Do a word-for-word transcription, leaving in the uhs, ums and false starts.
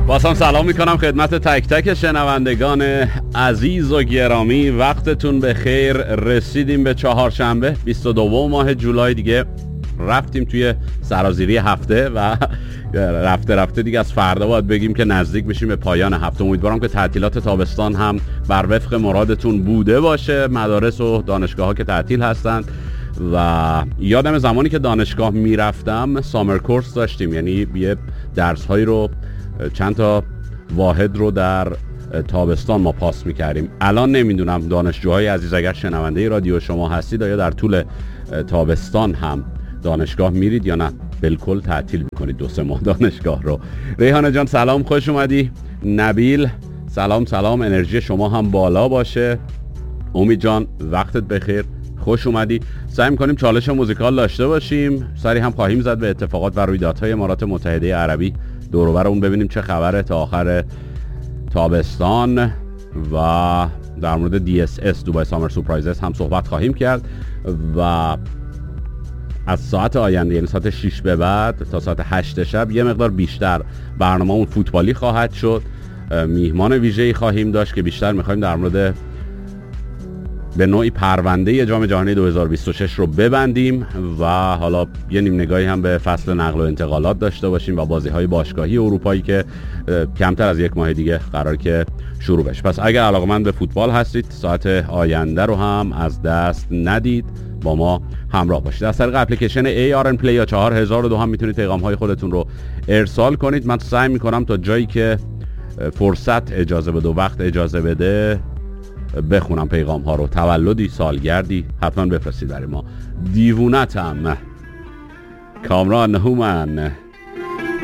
بازم سلام میکنم خدمت تک تک شنوندگان عزیز و گرامی. وقتتون بخیر. رسیدیم به چهارشنبه بیست و دو ماه جولای، دیگه رفتیم توی سرازیری هفته و رفته رفته دیگه از فردا باید بگیم که نزدیک میشیم به پایان هفته. امیدوارم که تعطیلات تابستان هم بر وفق مرادتون بوده باشه. مدارس و دانشگاه ها که تعطیل هستند و یادم زمانی که دانشگاه میرفتم سامر کورس داشتیم، یعنی یه درس هایی رو چند تا واحد رو در تابستان ما پاس میکردیم. الان نمیدونم دانشجوهای عزیز اگر شنونده رادیو شما هستید یا در طول تابستان هم دانشگاه میرید یا نه بالکل تعطیل میکنید دو سه ماه دانشگاه رو. ریحانه جان سلام، خوش اومدی. نبیل سلام سلام، انرژی شما هم بالا باشه. امید جان وقتت بخیر، خوش اومدی. سعی میکنیم چالش موزیکال داشته باشیم، سری هم خواهیم زد به اتفاقات و رویدادهای امارات متحده عربی دور و بر اون، ببینیم چه خبره تا آخر تابستان و در مورد دی اس اس دوبای سامر سورپرایزز هم صحبت خواهیم کرد و از ساعت آینده یعنی ساعت شش به بعد تا ساعت هشت شب یه مقدار بیشتر برنامه اون فوتبالی خواهد شد. میهمان ویژه‌ای خواهیم داشت که بیشتر میخوایم در مورد به نوعی پرونده جام جهانی دو هزار و بیست و شش رو ببندیم و حالا یه نیم نگاهی هم به فصل نقل و انتقالات داشته باشیم و بازی‌های باشگاهی اروپایی که کمتر از یک ماه دیگه قرار که شروع بشه. پس اگر علاقه‌مند به فوتبال هستید ساعت آینده رو هم از دست ندید، با ما همراه باشید. از طریق اپلیکیشن ای آر ان پلی یا چهار هزار و دو هم میتونید پیغام‌های خودتون رو ارسال کنید. من سعی می‌کنم تا جایی که فرصت اجازه بده و وقت اجازه بده بخونم پیغام ها رو. تولدی، سالگردی حتما بفرستید برای ما. دیوونتم کامران هومن